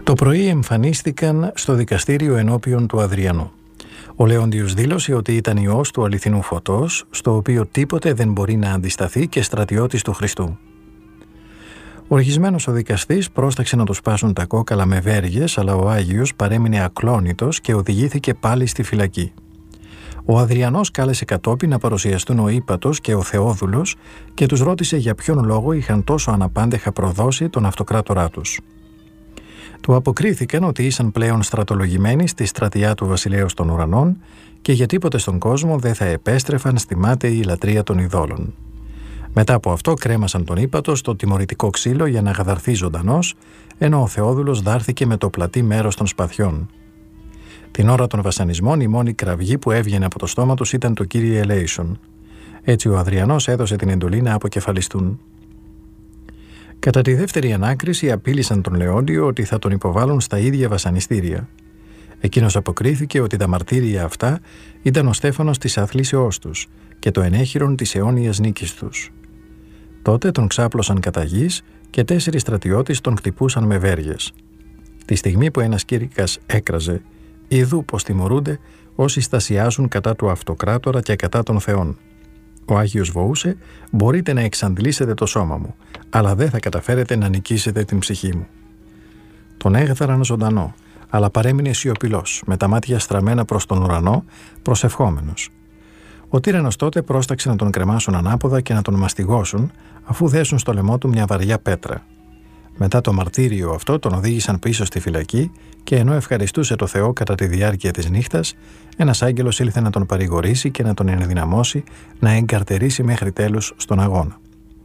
Το πρωί εμφανίστηκαν στο δικαστήριο ενώπιον του Αδριανού. Ο Λέοντιος δήλωσε ότι ήταν ιός του αληθινού φωτός, στο οποίο τίποτε δεν μπορεί να αντισταθεί και στρατιώτης του Χριστού. Οργισμένος ο δικαστής πρόσταξε να του σπάσουν τα κόκαλα με βέργες, αλλά ο Άγιος παρέμεινε ακλόνητος και οδηγήθηκε πάλι στη φυλακή. Ο Αδριανός κάλεσε κατόπιν να παρουσιαστούν ο Ύπατος και ο Θεόδουλος και τους ρώτησε για ποιον λόγο είχαν τόσο αναπάντεχα προδώσει τον αυτοκράτορά τους. Του αποκρίθηκαν ότι ήσαν πλέον στρατολογημένοι στη στρατιά του βασιλέως των ουρανών και για τίποτε στον κόσμο δεν θα επέστρεφαν στη μάταιη λατρεία των ειδόλων. Μετά από αυτό κρέμασαν τον Ύπατο στο τιμωρητικό ξύλο για να γαδαρθεί ζωντανός, ενώ ο Θεόδουλος δάρθηκε με το πλατή μέρος των σπαθιών. Την ώρα των βασανισμών η μόνη κραυγή που έβγαινε από το στόμα τους ήταν το «Κύριε ελέησον». Έτσι ο Αδριανός έδωσε την εντολή να αποκεφαλιστούν. Κατά τη δεύτερη ανάκριση απείλησαν τον Λεόντιο ότι θα τον υποβάλουν στα ίδια βασανιστήρια. Εκείνος αποκρίθηκε ότι τα μαρτύρια αυτά ήταν ο στέφανος της αθλήσεώς τους και το ενέχειρον της αιώνιας νίκης τους. Τότε τον ξάπλωσαν κατά γης και 4 στρατιώτες τον χτυπούσαν με βέργες. Τη στιγμή που ένας κήρυκας έκραζε, «Ιδού πως τιμωρούνται όσοι στασιάζουν κατά του αυτοκράτορα και κατά των θεών». Ο Άγιος βοούσε, «Μπορείτε να εξαντλήσετε το σώμα μου, αλλά δεν θα καταφέρετε να νικήσετε την ψυχή μου». Τον έγδαραν ζωντανό, αλλά παρέμεινε σιωπηλός, με τα μάτια στραμμένα προς τον ουρανό, προσευχόμενος. Ο τύραννος τότε πρόσταξε να τον κρεμάσουν ανάποδα και να τον μαστιγώσουν, αφού δέσουν στο λαιμό του μια βαριά πέτρα. Μετά το μαρτύριο αυτό τον οδήγησαν πίσω στη φυλακή και ενώ ευχαριστούσε το Θεό κατά τη διάρκεια της νύχτας, ένας άγγελος ήλθε να τον παρηγορήσει και να τον ενδυναμώσει να εγκαρτερήσει μέχρι τέλους στον αγώνα.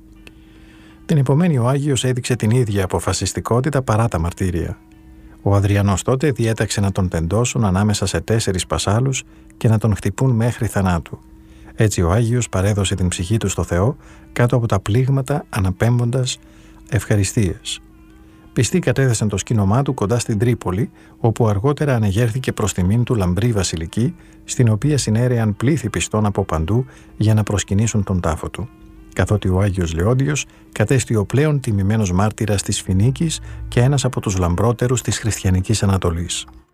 Την επομένη ο Άγιος έδειξε την ίδια αποφασιστικότητα παρά τα μαρτύρια. Ο Αδριανός τότε διέταξε να τον τεντώσουν ανάμεσα σε 4 πασάλους και να τον χτυπούν μέχρι θανάτου. Έτσι ο Άγιος παρέδωσε την ψυχή του στο Θεό κάτω από τα πλήγματα αναπέμποντας ευχαριστίες. Πιστοί κατέθεσαν το σκήνομά του κοντά στην Τρίπολη, όπου αργότερα ανεγέρθηκε προς τιμήν του λαμπρή βασιλική, στην οποία συνέρεαν πλήθη πιστών από παντού για να προσκυνήσουν τον τάφο του. Καθότι ο Άγιος Λεόντιος κατέστη ο πλέον τιμημένος μάρτυρας της Φινίκης και ένας από τους λαμπρότερους της χριστιανικής Ανατολής.